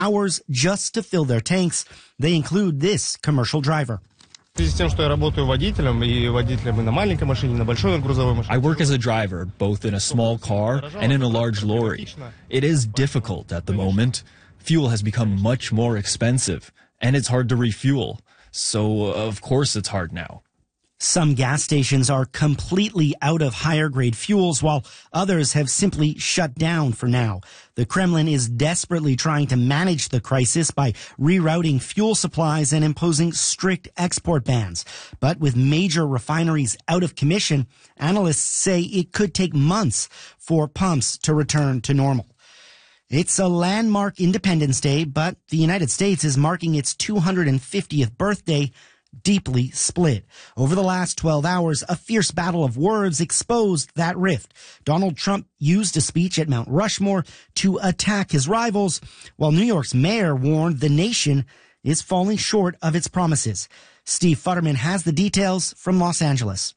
hours just to fill their tanks. They include this commercial driver. I work as a driver, both in a small car and in a large lorry. It is difficult at the moment. Fuel has become much more expensive, and it's hard to refuel. So, of course, it's hard now. Some gas stations are completely out of higher grade fuels, while others have simply shut down for now. The Kremlin is desperately trying to manage the crisis by rerouting fuel supplies and imposing strict export bans. But with major refineries out of commission, analysts say it could take months for pumps to return to normal. It's a landmark Independence Day, but the United States is marking its 250th birthday deeply split. Over the last 12 hours, a fierce battle of words exposed that rift. Donald Trump used a speech at Mount Rushmore to attack his rivals, while New York's mayor warned the nation is falling short of its promises. Steve Futterman has the details from Los Angeles.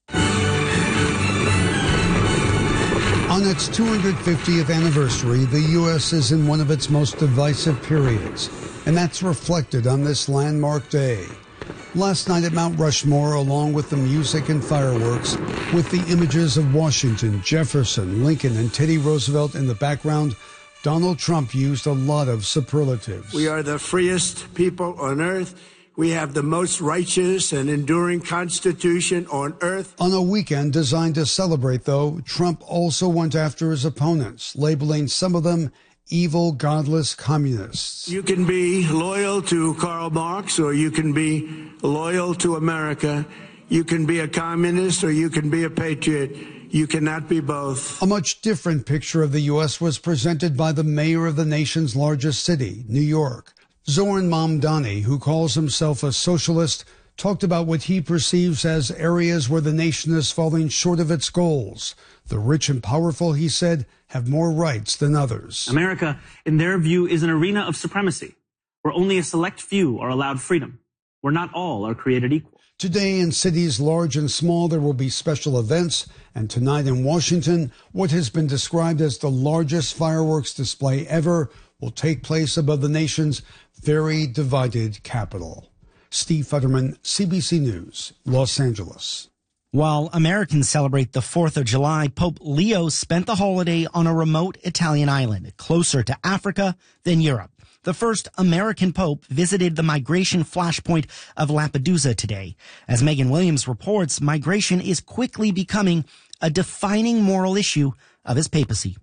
On its 250th anniversary, the U.S. is in one of its most divisive periods, and that's reflected on this landmark day. Last night at Mount Rushmore, along with the music and fireworks, with the images of Washington, Jefferson, Lincoln, and Teddy Roosevelt in the background, Donald Trump used a lot of superlatives. We are the freest people on earth. We have the most righteous and enduring Constitution on earth. On a weekend designed to celebrate, though, Trump also went after his opponents, labeling some of them evil, godless communists. You can be loyal to Karl Marx, or you can be loyal to America. You can be a communist, or you can be a patriot. You cannot be both. A much different picture of the U.S. was presented by the mayor of the nation's largest city, New York. Zoran Mamdani, who calls himself a socialist, talked about what he perceives as areas where the nation is falling short of its goals. The rich and powerful, he said, have more rights than others. America, in their view, is an arena of supremacy, where only a select few are allowed freedom, where not all are created equal. Today, in cities large and small, there will be special events, and tonight in Washington, what has been described as the largest fireworks display ever will take place above the nation's very divided capital. Steve Futterman, CBC News, Los Angeles. While Americans celebrate the 4th of July, Pope Leo spent the holiday on a remote Italian island, closer to Africa than Europe. The first American pope visited the migration flashpoint of Lampedusa today. As Megan Williams reports, migration is quickly becoming a defining moral issue of his papacy.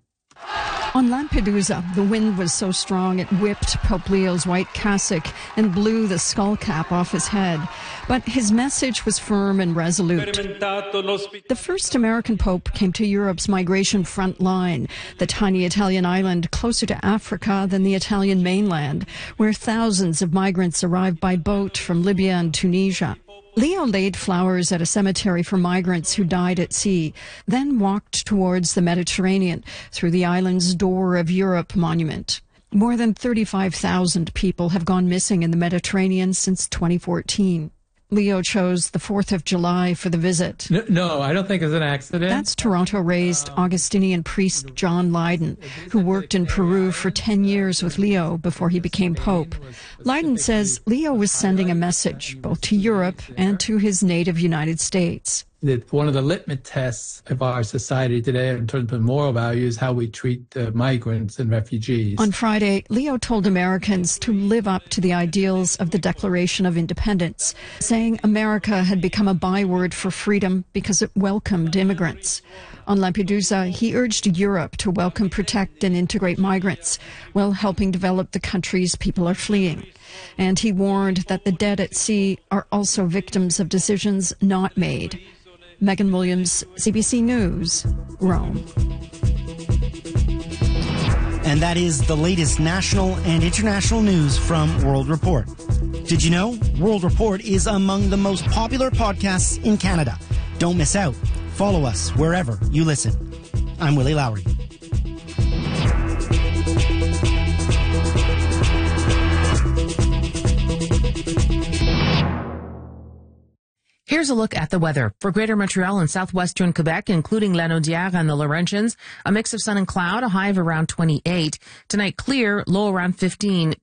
On Lampedusa, the wind was so strong it whipped Pope Leo's white cassock and blew the skull cap off his head. But his message was firm and resolute. The first American pope came to Europe's migration front line, the tiny Italian island closer to Africa than the Italian mainland, where thousands of migrants arrived by boat from Libya and Tunisia. Leo laid flowers at a cemetery for migrants who died at sea, then walked towards the Mediterranean through the island's Door of Europe monument. More than 35,000 people have gone missing in the Mediterranean since 2014. Leo chose the 4th of July for the visit. No, I don't think it's an accident. That's Toronto-raised Augustinian priest John Lydon, who worked in Peru for 10 years with Leo before he became pope. Lydon says Leo was sending a message both to Europe and to his native United States. That one of the litmus tests of our society today in terms of moral values is how we treat migrants and refugees. On Friday, Leo told Americans to live up to the ideals of the Declaration of Independence, saying America had become a byword for freedom because it welcomed immigrants. On Lampedusa, he urged Europe to welcome, protect, and integrate migrants while helping develop the countries people are fleeing. And he warned that the dead at sea are also victims of decisions not made. Megan Williams, CBC News, Rome. And that is the latest national and international news from World Report. Did you know World Report is among the most popular podcasts in Canada? Don't miss out. Follow us wherever you listen. I'm Willie Lowry. Here's Here's a look at the weather. For Greater Montreal and southwestern Quebec, including Lanaudière and the Laurentians, a mix of sun and cloud, a high of around 28. Tonight, clear, low around 15.